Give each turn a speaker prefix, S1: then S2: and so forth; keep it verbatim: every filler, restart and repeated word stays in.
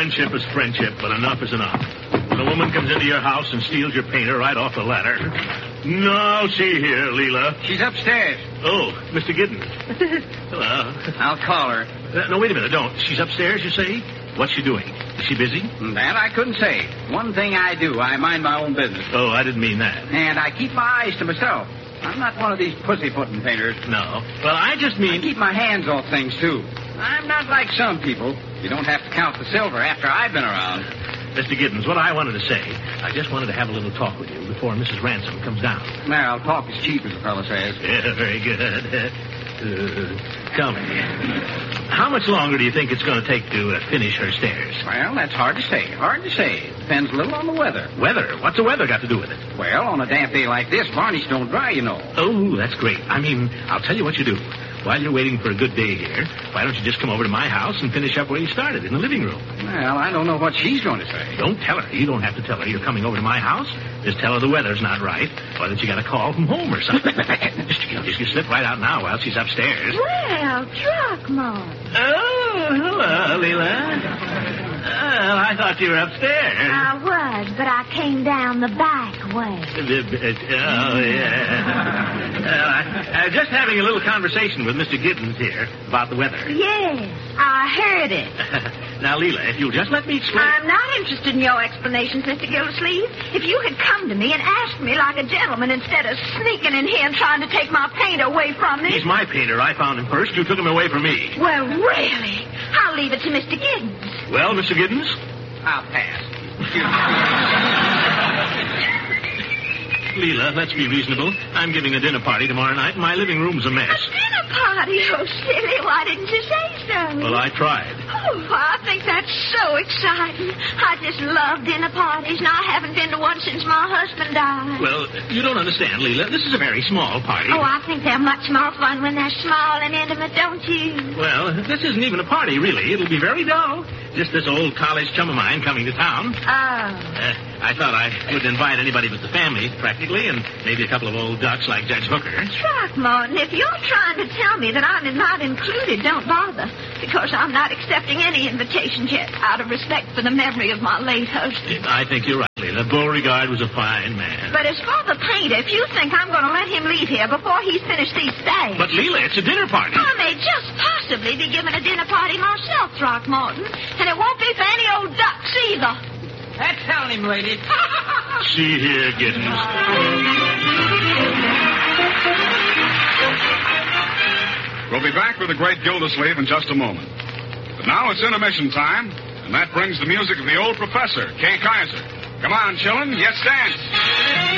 S1: friendship is friendship, but enough is enough. When a woman comes into your house and steals your painter right off the ladder... No, see here, Leela.
S2: She's upstairs.
S1: Oh, Mister Giddens. Hello.
S2: I'll call her.
S1: Uh, no, wait a minute, don't. She's upstairs, you say? What's she doing? Is she busy?
S2: That I couldn't say. One thing I do, I mind my own business.
S1: Oh, I didn't mean that.
S2: And I keep my eyes to myself. I'm not one of these pussyfooting painters.
S1: No. Well, I just mean...
S2: I keep my hands off things, too. I'm not like some people. You don't have to count the silver after I've been around.
S1: Mister Giddens, what I wanted to say, I just wanted to have a little talk with you before Missus Ransom comes down.
S2: Well, talk is cheap, as the fellow says.
S1: Yeah, very good. Uh, tell me, how much longer do you think it's going to take to uh, finish her stairs?
S2: Well, that's hard to say. Hard to say. Depends a little on the weather.
S1: Weather? What's the weather got to do with it?
S2: Well, on a damp day like this, varnish don't dry, you know.
S1: Oh, that's great. I mean, I'll tell you what you do. While you're waiting for a good day here, why don't you just come over to my house and finish up where you started, in the living room?
S2: Well, I don't know what she's going to say.
S1: Don't tell her. You don't have to tell her you're coming over to my house. Just tell her the weather's not right, or that you got a call from home or something. Just you slip right out now while she's upstairs.
S3: Well, Throckmorton.
S1: Oh, hello, Leela. Well, I thought you were upstairs.
S3: I was, but I came down the back way.
S1: Oh, yeah. Uh, uh, just having a little conversation with Mister Giddens here about the weather.
S3: Yes, I heard it.
S1: Now, Leela, if you'll just let me explain...
S3: I'm not interested in your explanations, Mister Gildersleeve. If you had come to me and asked me like a gentleman instead of sneaking in here and trying to take my paint away from me...
S1: He's my painter. I found him first. You took him away from me.
S3: Well, really? I'll leave it to Mister Giddens.
S1: Well, Mister Giddens?
S2: I'll pass.
S1: Leela, let's be reasonable. I'm giving a dinner party tomorrow night, and my living room's a mess.
S3: A dinner party? Oh, silly. Why didn't you say so?
S1: Well, I tried.
S3: Oh, I think that's so exciting. I just love dinner parties, and I haven't been to one since my husband died.
S1: Well, you don't understand, Leela. This is a very small party.
S3: Oh, I think they're much more fun when they're small and intimate, don't you?
S1: Well, this isn't even a party, really. It'll be very dull. Just this old college chum of mine coming to town.
S3: Oh.
S1: Uh, I thought I wouldn't invite anybody but the family, practically, and maybe a couple of old ducks like Judge Hooker.
S3: Throckmorton, if you're trying to tell me that I'm not included, don't bother. Because I'm not accepting any invitations yet, out of respect for the memory of my late husband.
S1: I think you're right, Leela. Beauregard was a fine man.
S3: But as for the painter, if you think I'm going to let him leave here before he's finished these stays...
S1: But, Leela, it's a dinner party.
S3: I may just possibly be giving a dinner party myself, Throckmorton. And it won't be for any old ducks either.
S2: That's telling him, lady.
S1: See here, Giddens.
S4: We'll be back with the great Gildersleeve in just a moment. But now it's intermission time, and that brings the music of the old professor, Kay Kaiser. Come on, children, let's dance.